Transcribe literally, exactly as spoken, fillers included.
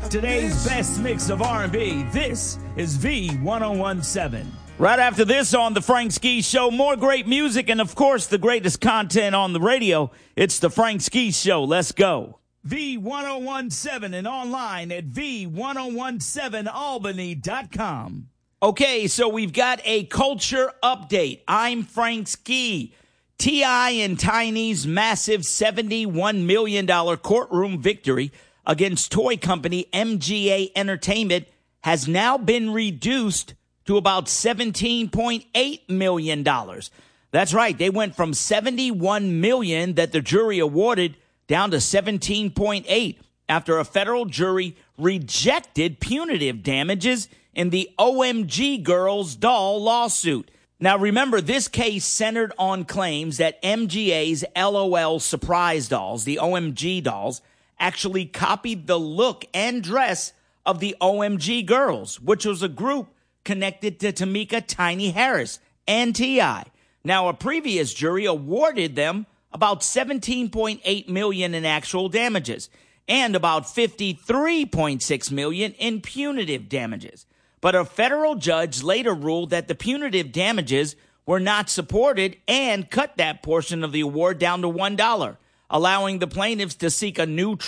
Today's best mix of R and B. This is V ten seventeen. Right after this on the Frank Ski Show, more great music and, of course, the greatest content on the radio. It's the Frank Ski Show. Let's go. V ten seventeen and online at V ten seventeen albany dot com. Okay, so we've got a culture update. I'm Frank Ski. T I and Tiny's massive seventy-one million dollars courtroom victory against toy company M G A Entertainment has now been reduced to about seventeen point eight million dollars. That's right. They went from seventy-one million dollars that the jury awarded down to seventeen point eight after a federal jury rejected punitive damages in the O M G Girls doll lawsuit. Now, remember, this case centered on claims that M G A's LOL surprise dolls, the O M G dolls, actually copied the look and dress of the O M G Girls, which was a group connected to Tamika Tiny Harris and T I. Now, a previous jury awarded them about seventeen point eight million dollars in actual damages and about fifty-three point six million dollars in punitive damages. But a federal judge later ruled that the punitive damages were not supported and cut that portion of the award down to one dollar, allowing the plaintiffs to seek a new